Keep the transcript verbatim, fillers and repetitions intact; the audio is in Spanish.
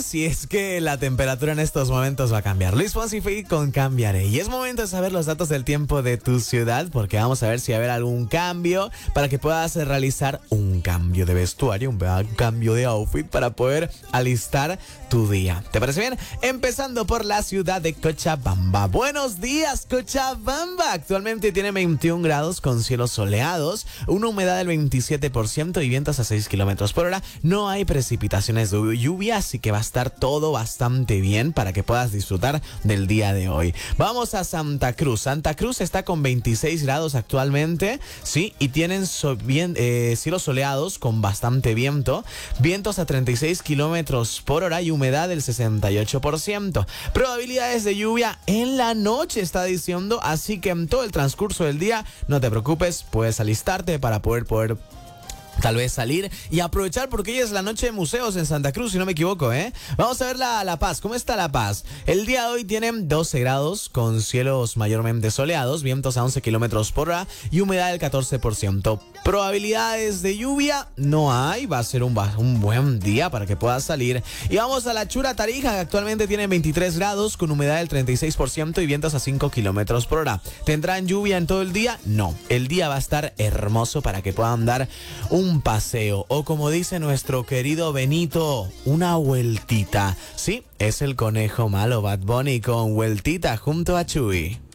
Si es que la temperatura en estos momentos va a cambiar. Luis Fonsi fue con Cambiaré. Y es momento de saber los datos del tiempo de tu ciudad, porque vamos a ver si va a haber algún cambio para que puedas realizar un cambio de vestuario, un cambio de outfit para poder alistar tu día. ¿Te parece bien? Empezando por la ciudad de Cochabamba. Buenos días, Cochabamba. Actualmente tiene veintiún grados con cielos soleados, una humedad del veintisiete por ciento y vientos a seis kilómetros por hora. No hay precipitaciones de lluvia, así que va a estar todo bastante bien para que puedas disfrutar del día de hoy. Vamos a Santa Cruz. Santa Cruz está con veintiséis grados actualmente, sí, y tienen so bien, eh, cielos soleados con bastante viento, vientos a treinta y seis kilómetros por hora y humedad del sesenta y ocho por ciento. Probabilidades de lluvia en la noche, está diciendo, así que en todo el transcurso del día, no te preocupes, puedes alistarte para poder poder tal vez salir y aprovechar, porque hoy es la noche de museos en Santa Cruz, si no me equivoco, ¿eh? Vamos a ver la, la Paz. ¿Cómo está La Paz? El día de hoy tienen doce grados con cielos mayormente soleados, vientos a once kilómetros por hora y humedad del catorce por ciento. Probabilidades de lluvia no hay, va a ser un, un buen día para que puedas salir. Y vamos a la Chura Tarija, que actualmente tiene veintitrés grados con humedad del treinta y seis por ciento y vientos a cinco kilómetros por hora. ¿Tendrán lluvia en todo el día? No, el día va a estar hermoso para que puedan dar un Un paseo, o como dice nuestro querido Benito, una vueltita. Sí, es el conejo malo Bad Bunny con vueltita junto a Chuy.